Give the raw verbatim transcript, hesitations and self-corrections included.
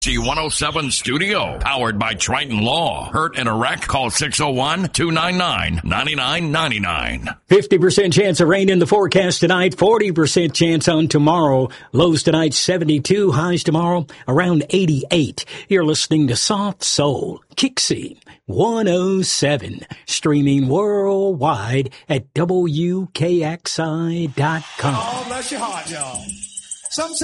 G one oh seven Studio, powered by Triton Law. Hurt in a wreck? Call six oh one, two nine nine, nine nine nine nine. fifty percent chance of rain in the forecast tonight, forty percent chance on tomorrow. Lows tonight seventy-two, highs tomorrow around eighty-eight. You're listening to Soft Soul, Kixie one oh seven, streaming worldwide at W K X I dot com. Oh, bless your heart, y'all. Some